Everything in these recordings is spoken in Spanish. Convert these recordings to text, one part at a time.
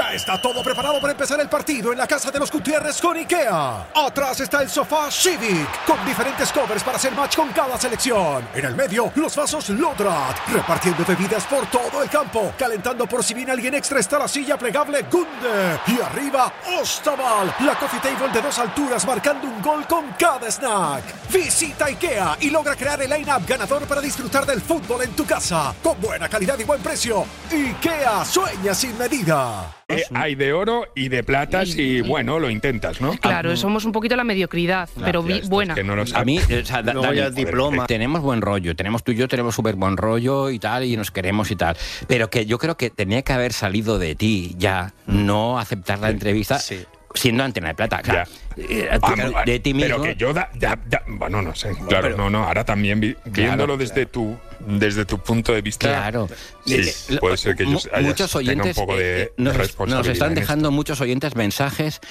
Ya está todo preparado para empezar el partido en la casa de los Gutiérrez con IKEA. Atrás está el sofá Civic, con diferentes covers para hacer match con cada selección. En el medio, los vasos Lodrat, repartiendo bebidas por todo el campo. Calentando por si viene alguien extra está la silla plegable Gunde. Y arriba, Ostaval, la coffee table de 2 alturas marcando un gol con cada snack. Visita IKEA y logra crear el line-up ganador para disfrutar del fútbol en tu casa. Con buena calidad y buen precio. IKEA, sueña sin medida. Hay de oro y de plata si, bueno, lo intentas, ¿no? Claro, somos un poquito la mediocridad, pero buena. Que no lo A mí, o sea, Dani, el diploma. Tenemos buen rollo, tú y yo tenemos súper buen rollo y tal, y nos queremos y tal. Pero que yo creo que tenía que haber salido de ti ya, no aceptar la entrevista. Sí. Siendo Antena de Plata, claro. De ti mismo. Pero que yo bueno, no sé. Claro, pero, no. Ahora también viéndolo desde tu punto de vista. Claro. Sí, puede ser que muchos oyentes un poco de responsabilidad. Nos están dejando muchos oyentes mensajes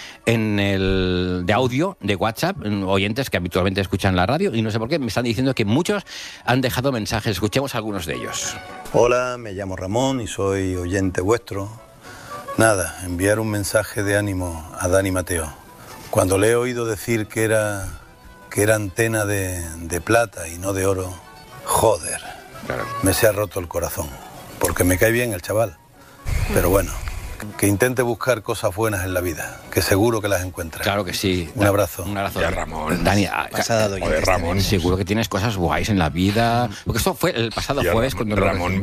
de audio, de WhatsApp, oyentes que habitualmente escuchan la radio, y no sé por qué me están diciendo que muchos han dejado mensajes. Escuchemos algunos de ellos. Hola, me llamo Ramón y soy oyente vuestro. Nada, enviar un mensaje de ánimo a Dani Mateo. Cuando le he oído decir que era antena de plata y no de oro, joder, claro. Me se ha roto el corazón, porque me cae bien el chaval. Pero bueno, que intente buscar cosas buenas en la vida, que seguro que las encuentra. Claro que sí. Un abrazo. Un abrazo. Ya, Ramón. Dani, Ramón. Seguro que tienes cosas guays en la vida. Porque esto fue el pasado jueves. Cuando Ramón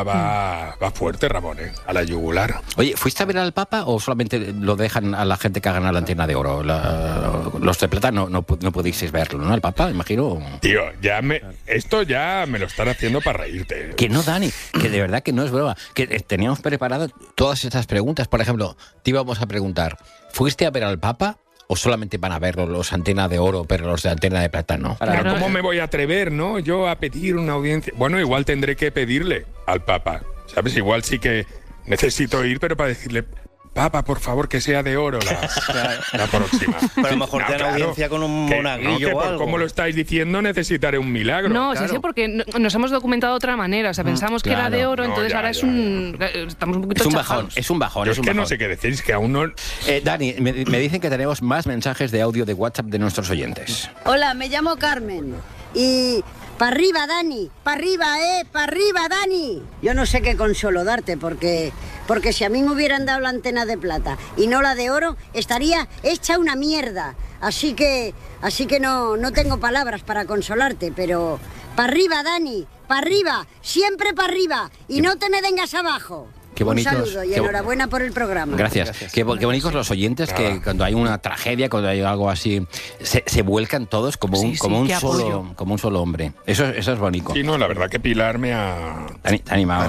va fuerte, Ramón, a la yugular. Oye, ¿fuiste a ver al Papa o solamente lo dejan a la gente que ha ganado la Antena de Oro? Los de plata no pudisteis verlo, ¿no? El Papa, imagino. Tío, esto ya me lo están haciendo para reírte. Que no, Dani, que de verdad que no es broma. Que teníamos preparado todas estas preguntas. Por ejemplo, te íbamos a preguntar, ¿fuiste a ver al Papa o solamente van a verlo los Antena de Oro, pero los de Antena de Plata no? Pero ¿cómo me voy a atrever, no? Yo a pedir una audiencia. Bueno, igual tendré que pedirle al Papa, ¿sabes? Igual sí que necesito ir, pero para decirle: Papa, por favor, que sea de oro la próxima. Pero a lo mejor te dan audiencia con un monaguillo o algo. Como lo estáis diciendo, necesitaré un milagro. No, claro. Sí, porque nos hemos documentado de otra manera. O sea, pensamos que era de oro, entonces ahora estamos un poquito chafados. Es un bajón. Es que no sé qué decís, que aún no... Dani, me dicen que tenemos más mensajes de audio de WhatsApp de nuestros oyentes. Hola, me llamo Carmen y... ¡Para arriba, Dani! ¡Para arriba, ¡para arriba, Dani! Yo no sé qué consuelo darte, porque si a mí me hubieran dado la Antena de Plata y no la de oro, estaría hecha una mierda. Así que no tengo palabras para consolarte, pero... ¡Para arriba, Dani! ¡Para arriba! ¡Siempre para arriba! ¡Y no te me vengas abajo! Qué bonitos, un saludo y enhorabuena por el programa. Gracias. Qué bonitos los oyentes que cuando hay una tragedia, cuando hay algo así, se vuelcan todos como un solo hombre. Eso es bonito. Sí, no, la verdad que Pilar me ha animado.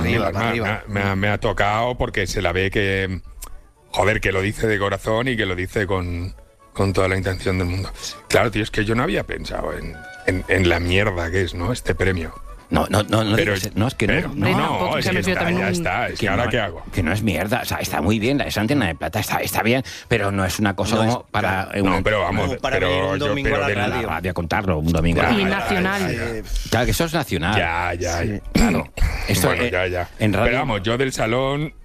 Me ha tocado porque se la ve que, joder, que lo dice de corazón y que lo dice con toda la intención del mundo. Claro, tío, es que yo no había pensado en la mierda que es, ¿no? Este premio. No, pero, es que no. No, es que ya está. Es que ahora ¿qué hago? Que no es mierda, o sea, está muy bien, esa Antena de Plata está bien, pero no es una cosa como para... pero vamos, para un domingo a la radio a contarlo, un domingo. Y nacional. Claro, que eso es nacional. Ya. Sí, claro. Esto, bueno, ya. En radio... Pero vamos, yo del salón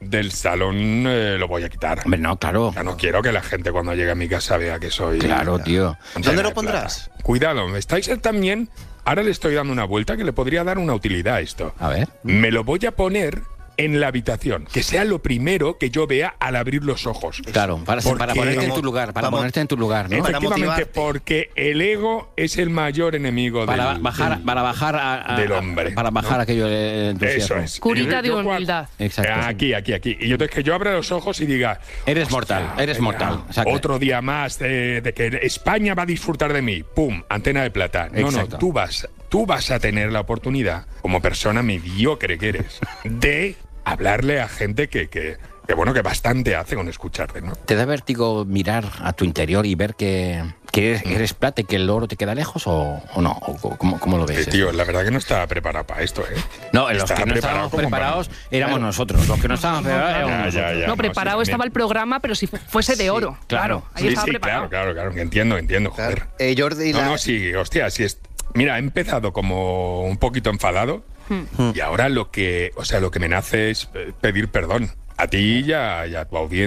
lo voy a quitar. Hombre, no, claro. O sea, no quiero que la gente cuando llegue a mi casa vea que soy... Claro, tío. ¿Dónde lo pondrás? Cuidado, estáis también... Ahora le estoy dando una vuelta que le podría dar una utilidad a esto. A ver. Me lo voy a poner en la habitación, que sea lo primero que yo vea al abrir los ojos. Claro, para ponerte en tu lugar, ponerte en tu lugar, ¿no? Efectivamente, porque el ego es el mayor enemigo para bajar del hombre. Para bajar aquello de entusiasmo. Eso es. Curita de humildad. Exacto. Aquí. Y entonces que yo abra los ojos y diga... Eres mortal. Otro día más de que España va a disfrutar de mí. ¡Pum! Antena de Plata. No, tú vas a tener la oportunidad, como persona mediocre que eres, de hablarle a gente que bastante hace con escucharte, ¿no? ¿Te da vértigo mirar a tu interior y ver que eres plata y que el oro te queda lejos o no? ¿Cómo lo ves? Tío, la verdad que no estaba preparado para esto, ¿eh? No, los que no estábamos preparados éramos nosotros. Los que no estábamos preparados éramos nosotros. No, preparado estaba el programa, pero si fuese de oro. Claro. Ahí estaba preparado. Claro, que entiendo, joder. Jordi, sí, hostia, sí es... Mira, he empezado como un poquito enfadado y ahora lo que me nace es pedir perdón a ti y a tu audiencia.